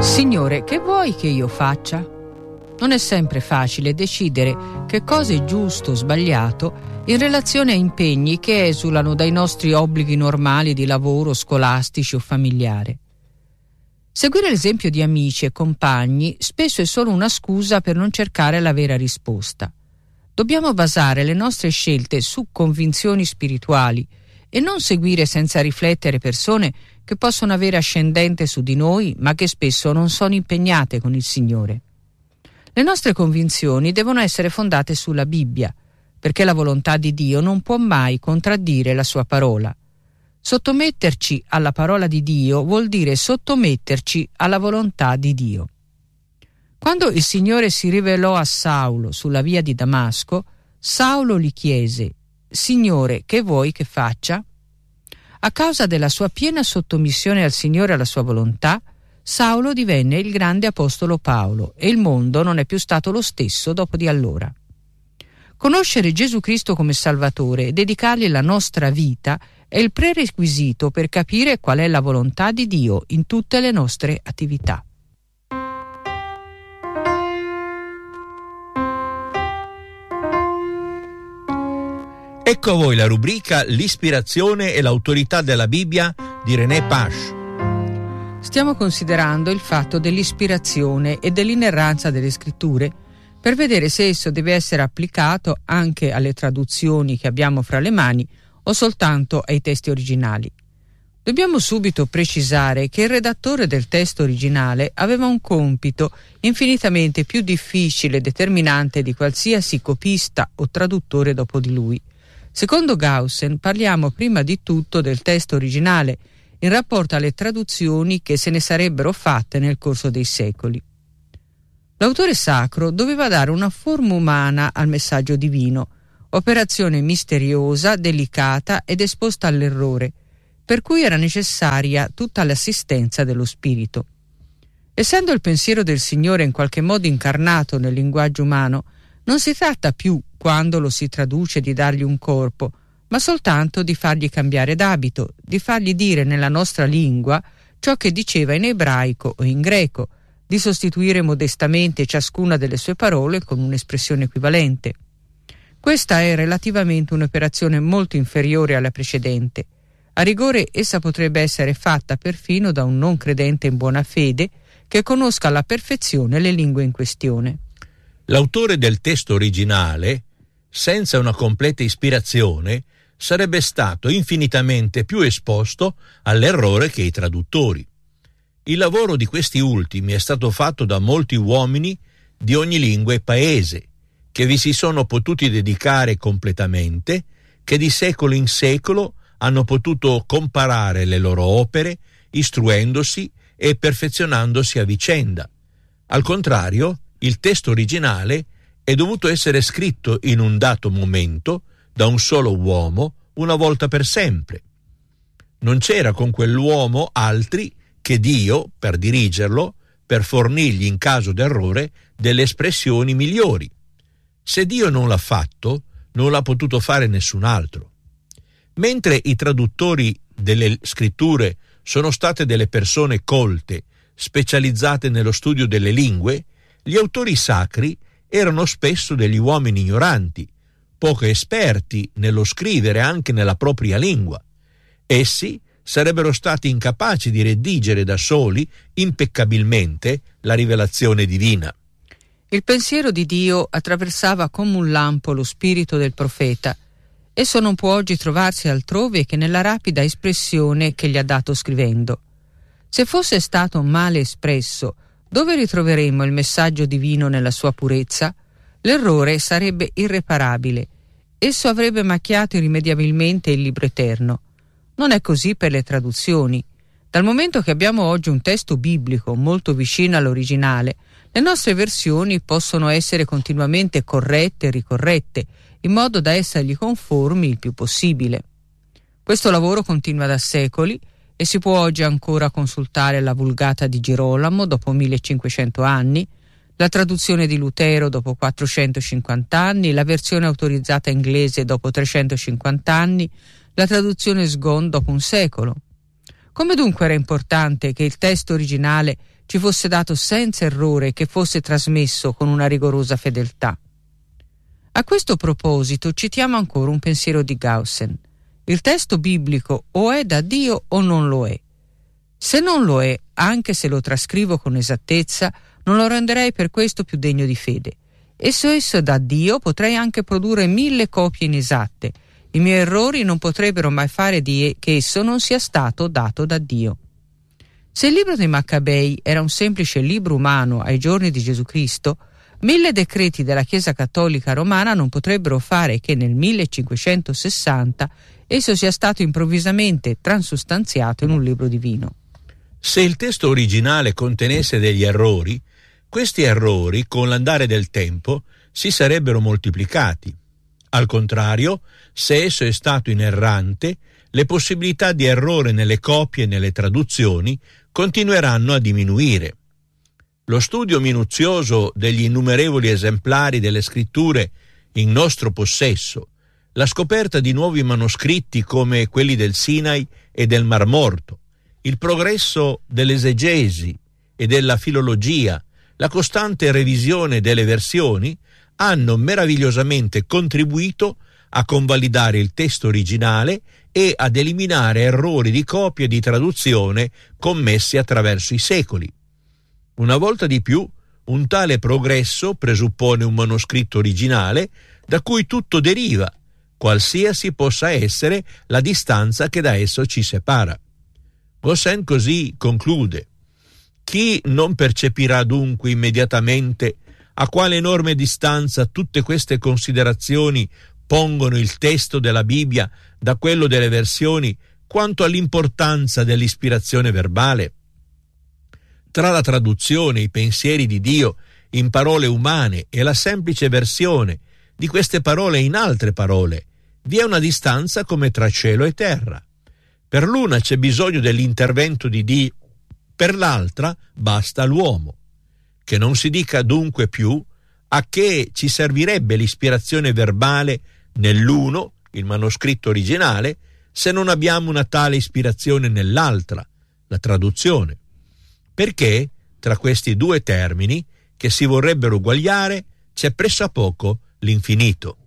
Signore, che vuoi che io faccia? Non è sempre facile decidere che cosa è giusto o sbagliato in relazione a impegni che esulano dai nostri obblighi normali di lavoro, scolastici o familiari. Seguire l'esempio di amici e compagni spesso è solo una scusa per non cercare la vera risposta. Dobbiamo basare le nostre scelte su convinzioni spirituali e non seguire senza riflettere persone che possono avere ascendente su di noi, ma che spesso non sono impegnate con il Signore. Le nostre convinzioni devono essere fondate sulla Bibbia, perché la volontà di Dio non può mai contraddire la sua parola. Sottometterci alla parola di Dio vuol dire sottometterci alla volontà di Dio. Quando il Signore si rivelò a Saulo sulla via di Damasco, Saulo gli chiese: «Signore, che vuoi che faccia?» A causa della sua piena sottomissione al Signore e alla sua volontà, Saulo divenne il grande apostolo Paolo e il mondo non è più stato lo stesso dopo di allora. Conoscere Gesù Cristo come Salvatore e dedicargli la nostra vita è il prerequisito per capire qual è la volontà di Dio in tutte le nostre attività. Ecco a voi la rubrica L'ispirazione e l'autorità della Bibbia di René Pache. Stiamo considerando il fatto dell'ispirazione e dell'inerranza delle scritture per vedere se esso deve essere applicato anche alle traduzioni che abbiamo fra le mani o soltanto ai testi originali. Dobbiamo subito precisare che il redattore del testo originale aveva un compito infinitamente più difficile e determinante di qualsiasi copista o traduttore dopo di lui. Secondo Gaussen parliamo prima di tutto del testo originale in rapporto alle traduzioni che se ne sarebbero fatte nel corso dei secoli. L'autore sacro doveva dare una forma umana al messaggio divino, operazione misteriosa, delicata ed esposta all'errore, per cui era necessaria tutta l'assistenza dello Spirito. Essendo il pensiero del Signore in qualche modo incarnato nel linguaggio umano, non si tratta più, quando lo si traduce, di dargli un corpo, ma soltanto di fargli cambiare d'abito, di fargli dire nella nostra lingua ciò che diceva in ebraico o in greco, di sostituire modestamente ciascuna delle sue parole con un'espressione equivalente. Questa è relativamente un'operazione molto inferiore alla precedente. A rigore essa potrebbe essere fatta perfino da un non credente in buona fede che conosca alla perfezione le lingue in questione. L'autore del testo originale, senza una completa ispirazione, sarebbe stato infinitamente più esposto all'errore che i traduttori. Il lavoro di questi ultimi è stato fatto da molti uomini di ogni lingua e paese, che vi si sono potuti dedicare completamente, che di secolo in secolo hanno potuto comparare le loro opere, istruendosi e perfezionandosi a vicenda. Al contrario, il testo originale è dovuto essere scritto in un dato momento da un solo uomo, una volta per sempre. Non c'era con quell'uomo altri che Dio per dirigerlo, per fornirgli in caso d'errore delle espressioni migliori. Se Dio non l'ha fatto, non l'ha potuto fare nessun altro. Mentre i traduttori delle scritture sono state delle persone colte, specializzate nello studio delle lingue, gli autori sacri erano spesso degli uomini ignoranti, poco esperti nello scrivere anche nella propria lingua. Essi sarebbero stati incapaci di redigere da soli impeccabilmente la rivelazione divina. Il pensiero di Dio attraversava come un lampo lo spirito del profeta. Esso non può oggi trovarsi altrove che nella rapida espressione che gli ha dato scrivendo. Se fosse stato male espresso, dove ritroveremmo il messaggio divino nella sua purezza? L'errore sarebbe irreparabile. Esso avrebbe macchiato irrimediabilmente il libro eterno. Non è così per le traduzioni. Dal momento che abbiamo oggi un testo biblico molto vicino all'originale, le nostre versioni possono essere continuamente corrette e ricorrette, in modo da essergli conformi il più possibile. Questo lavoro continua da secoli e si può oggi ancora consultare la Vulgata di Girolamo dopo 1500 anni, la traduzione di Lutero dopo 450 anni, la versione autorizzata inglese dopo 350 anni, la traduzione Sgon dopo un secolo. Come dunque era importante che il testo originale ci fosse dato senza errore e che fosse trasmesso con una rigorosa fedeltà? A questo proposito citiamo ancora un pensiero di Gaussen. Il testo biblico o è da Dio o non lo è. Se non lo è, anche se lo trascrivo con esattezza, non lo renderei per questo più degno di fede. E se esso è da Dio, potrei anche produrre 1000 copie inesatte. I miei errori non potrebbero mai fare che esso non sia stato dato da Dio. Se il libro dei Maccabei era un semplice libro umano ai giorni di Gesù Cristo, 1000 decreti della Chiesa Cattolica Romana non potrebbero fare che nel 1560 esso sia stato improvvisamente transustanziato in un libro divino. Se il testo originale contenesse degli errori, questi errori, con l'andare del tempo, si sarebbero moltiplicati. Al contrario, se esso è stato inerrante, le possibilità di errore nelle copie e nelle traduzioni continueranno a diminuire. Lo studio minuzioso degli innumerevoli esemplari delle scritture in nostro possesso, la scoperta di nuovi manoscritti come quelli del Sinai e del Mar Morto, il progresso dell'esegesi e della filologia, la costante revisione delle versioni hanno meravigliosamente contribuito a convalidare il testo originale e ad eliminare errori di copia e di traduzione commessi attraverso i secoli. Una volta di più, un tale progresso presuppone un manoscritto originale da cui tutto deriva, qualsiasi possa essere la distanza che da esso ci separa. Gaussen così conclude: chi non percepirà dunque immediatamente a quale enorme distanza tutte queste considerazioni pongono il testo della Bibbia da quello delle versioni quanto all'importanza dell'ispirazione verbale? Tra la traduzione, i pensieri di Dio in parole umane e la semplice versione di queste parole in altre parole, vi è una distanza come tra cielo e terra. Per l'una c'è bisogno dell'intervento di Dio, per l'altra basta l'uomo. Che non si dica dunque più a che ci servirebbe l'ispirazione verbale nell'uno, il manoscritto originale, se non abbiamo una tale ispirazione nell'altra, la traduzione. Perché tra questi due termini, che si vorrebbero uguagliare, c'è pressappoco l'infinito.